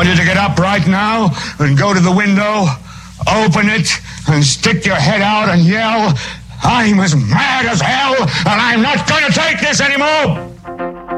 you to get up right now and go to the window, open it, and stick your head out and yell, I'm as mad as hell, and I'm not going to take this anymore!